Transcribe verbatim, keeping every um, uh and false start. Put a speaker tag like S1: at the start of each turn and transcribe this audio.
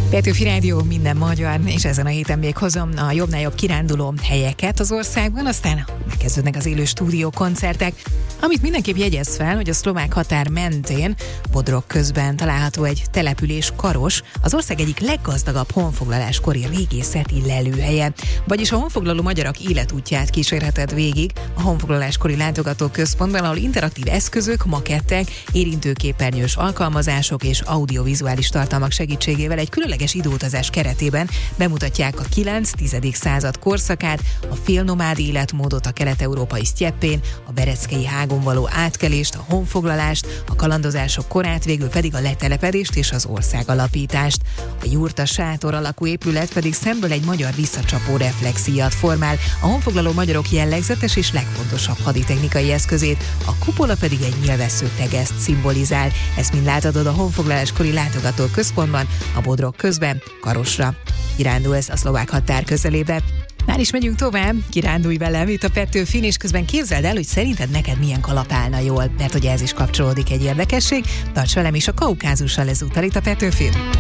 S1: Petőfi Rádió, minden magyar, és ezen a héten még hozom a jobbnál jobb kiránduló helyeket az országban, aztán megkezdődnek az élő stúdió koncertek, amit mindenképp jegyez fel, hogy a szlovák határ mentén, Bodrog közben található egy település Karos, az ország egyik leggazdagabb honfoglaláskori régészeti lelőhelye. Vagyis a honfoglaló magyarok életútját kísérheted végig a honfoglaláskori látogatóközpontban, ahol interaktív eszközök, makettek, érintőképernyős alkalmazások és audiovizuális tartalmak segítségével egy különleges időutazás keretében bemutatják a kilenc-tizedik század korszakát, a félnomád életmódot a kelet-európai sztyeppén, a bereckei hágon való átkelést, a honfoglalást, a kalandozások korát, végül pedig a letelepedést és az országalapítást. A jurta sátor alakú épület pedig szemből egy magyar visszacsapó reflexíjat formál, a honfoglaló magyarok jellegzetes és legfontosabb haditechnikai eszközét, a kupola pedig egy nyilvessző tegeszt szimbolizál. Ezt mind láthatod a honfoglaláskori látogatóközpontban, a Bodrog közben, Karosra. Kirándulsz a szlovák határ közelébe. Már is megyünk tovább, kirándulj velem itt a Petőfin, és közben képzeld el, hogy szerinted neked milyen kalap állna jól, mert hogy ez is kapcsolódik egy érdekesség. Tarts velem is a Kaukázussal ezúttal itt a Petőfin.